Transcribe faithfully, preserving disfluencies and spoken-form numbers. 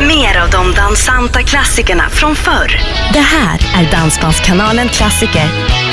Mer av de dansanta klassikerna från förr. Det här är Dansbandskanalen Klassiker.